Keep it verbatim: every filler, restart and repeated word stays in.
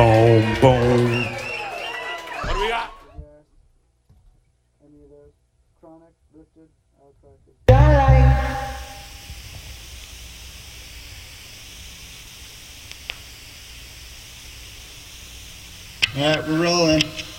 Boom, boom. What do we got? Any of those? Chronic, lifted, outcracted. All right, we're rolling.